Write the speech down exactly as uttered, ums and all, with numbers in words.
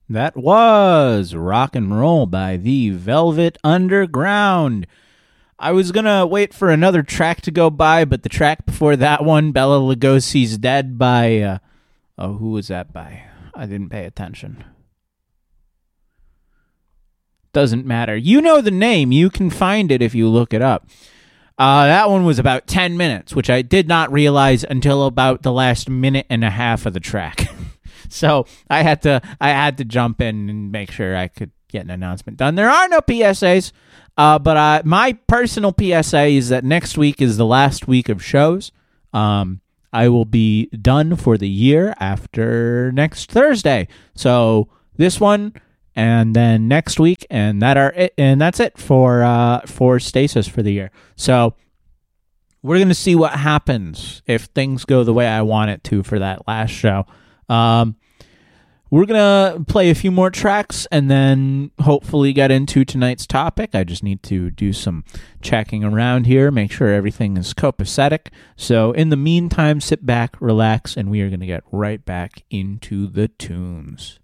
That was Rock and Roll by the Velvet Underground. I was going to wait for another track to go by, but the track before that one, Bela Lugosi's Dead by, uh, oh, who was that by? I didn't pay attention. Doesn't matter. You know the name. You can find it if you look it up. Uh, that one was about ten minutes, which I did not realize until about the last minute and a half of the track. So I had to I had to jump in and make sure I could get an announcement done. There are no P S As, uh, but uh, my personal P S A is that next week is the last week of shows. Um, I will be done for the year after next Thursday. So this one, and then next week, and that are it, and that's it for uh, for Stasis for the year. So we're gonna see what happens if things go the way I want it to for that last show. Um, we're going to play a few more tracks and then hopefully get into tonight's topic. I just need to do some checking around here, make sure everything is copacetic. So in the meantime, sit back, relax, and we are going to get right back into the tunes.